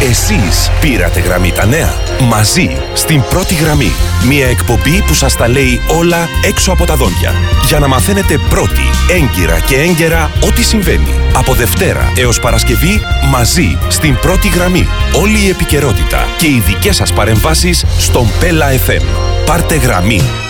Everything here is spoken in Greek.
Εσείς πήρατε γραμμή τα νέα. Μαζί, στην πρώτη γραμμή. Μια εκπομπή που σας τα λέει όλα έξω από τα δόντια. Για να μαθαίνετε πρώτοι, έγκυρα και έγκαιρα ό,τι συμβαίνει. Από Δευτέρα έως Παρασκευή, μαζί, στην πρώτη γραμμή. Όλη η επικαιρότητα και οι δικές σας παρεμβάσεις στον Πέλα FM. Πάρτε γραμμή.